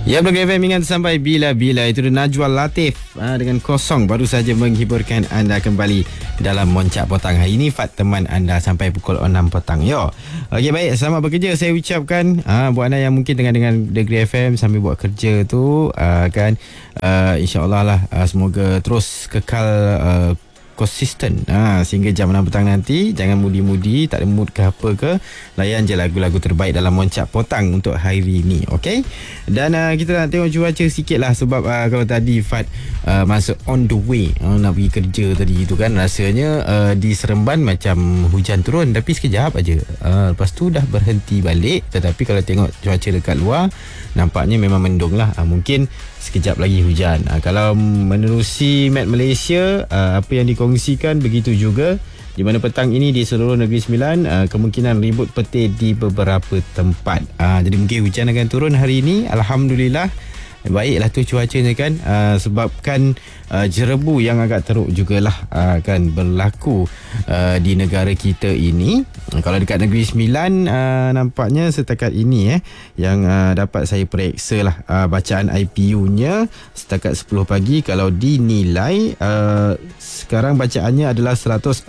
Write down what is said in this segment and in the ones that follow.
Ya, Blog FM ingat sampai bila-bila. Itu Najwa Latif dengan Kosong baru saja menghiburkan anda kembali dalam Moncak Potang. Hari ini Fat teman anda sampai pukul 6 petang. Yo. Okey, baik, selamat bekerja saya ucapkan buat anda yang mungkin dengan Degree FM sambil buat kerja tu insya-Allah lah semoga terus kekal konsisten sehingga jam 6 petang nanti. Jangan mudi-mudi, tak ada mood ke apa ke, layan je lagu-lagu terbaik dalam Moncak Potang untuk hari ini. Okey, dan kita nak tengok cuaca sikit lah. Sebab kalau tadi Fat masa on the way nak pergi kerja tadi tu kan, rasanya di Seremban macam hujan turun, tapi sekejap aja, lepas tu dah berhenti balik. Tetapi kalau tengok cuaca dekat luar, nampaknya memang mendung lah. Mungkin sekejap lagi hujan. Kalau menerusi map Malaysia, apa yang dikongsikan begitu juga di mana petang ini di seluruh Negeri Sembilan kemungkinan ribut petir di beberapa tempat. Jadi mungkin hujan akan turun hari ini. Alhamdulillah, baiklah tu cuacanya kan, sebabkan jerebu yang agak teruk jugalah kan berlaku di negara kita ini. Kalau dekat Negeri Sembilan, nampaknya setakat ini yang dapat saya periksa lah, bacaan IPU-nya setakat 10 pagi, kalau dinilai sekarang bacaannya adalah 146.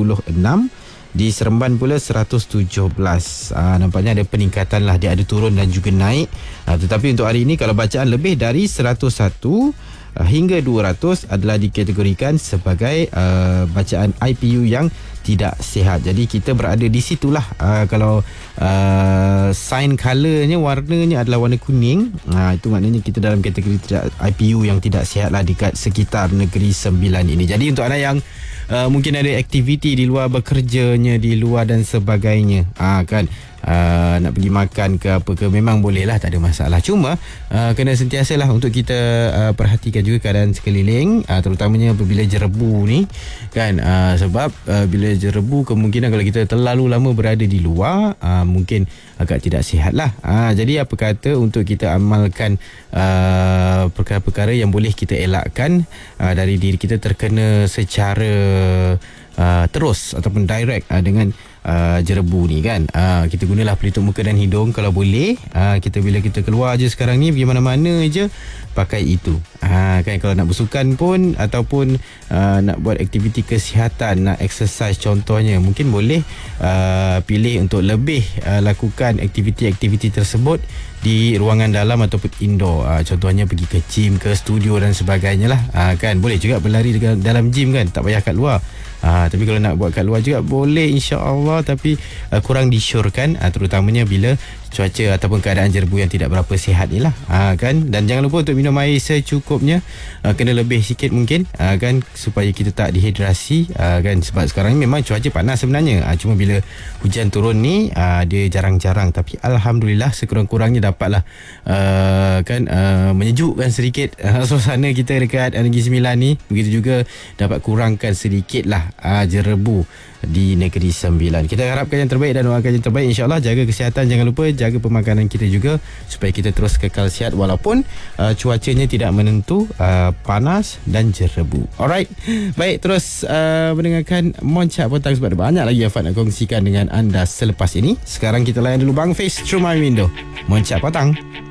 Di Seremban pula 117. Nampaknya ada peningkatan lah, dia ada turun dan juga naik. Tetapi untuk hari ini kalau bacaan lebih dari 101 hingga 200 adalah dikategorikan sebagai bacaan IPU yang tidak sihat. Jadi kita berada di situlah. Kalau sign colournya, warnanya adalah warna kuning, itu maknanya kita dalam kategori IPU yang tidak sihat lah dekat sekitar Negeri Sembilan ini. Jadi untuk anda yang mungkin ada aktiviti di luar, bekerjanya di luar dan sebagainya, nak pergi makan ke apa ke, memang boleh lah, tak ada masalah. Cuma kena sentiasalah untuk kita perhatikan juga keadaan sekeliling, terutamanya apabila jerebu ni kan, sebab bila jerebu kemungkinan kalau kita terlalu lama berada di luar, mungkin agak tidak sihat lah. Jadi apa kata untuk kita amalkan perkara-perkara yang boleh kita elakkan dari diri kita terkena secara terus ataupun direct dengan jerebu ni kan. Kita gunalah pelitup muka dan hidung kalau boleh. Kita bila kita keluar je sekarang ni, pergi mana-mana je pakai itu. Kan, kalau nak bersukan pun ataupun nak buat aktiviti kesihatan, nak exercise contohnya, mungkin boleh pilih untuk lebih lakukan aktiviti-aktiviti tersebut di ruangan dalam ataupun indoor. Contohnya pergi ke gym, ke studio dan sebagainya lah. Kan boleh juga berlari dalam gym kan, tak payah kat luar. Tapi kalau nak buat kat luar juga boleh, insya-Allah, tapi kurang disyorkan, terutamanya bila cuaca ataupun keadaan jerebu yang tidak berapa sihat ni lah. Kan, dan jangan lupa untuk minum air secukupnya, kena lebih sikit mungkin, kan, supaya kita tak dehidrasi, kan, sebab sekarang ni memang cuaca panas sebenarnya, cuma bila hujan turun ni dia jarang-jarang, tapi alhamdulillah sekurang-kurangnya dapatlah menyejukkan sedikit suasana kita dekat Negeri Sembilan ni. Begitu juga dapat kurangkan sedikit lah jerebu di Negeri Sembilan. Kita harapkan yang terbaik dan doakan yang terbaik, insya-Allah. Jaga kesihatan, jangan lupa jaga pemakanan kita juga supaya kita terus kekal sihat walaupun cuacanya tidak menentu, panas dan jerebu. Alright, baik, terus mendengarkan Moncak Potang sebab ada banyak lagi yang Fat nak kongsikan dengan anda selepas ini. Sekarang kita layan dulu Bang Fiz, Through My Window, Moncak Potang.